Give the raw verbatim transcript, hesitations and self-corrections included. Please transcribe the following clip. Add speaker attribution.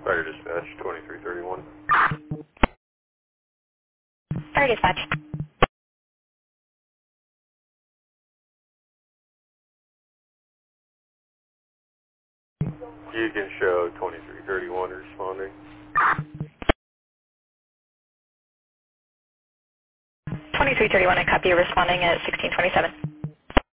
Speaker 1: Fire dispatch, twenty-three thirty-one.
Speaker 2: Fire dispatch.
Speaker 1: You can show twenty-three thirty-one responding.
Speaker 2: twenty-three thirty-one, I copy you responding at sixteen twenty-seven.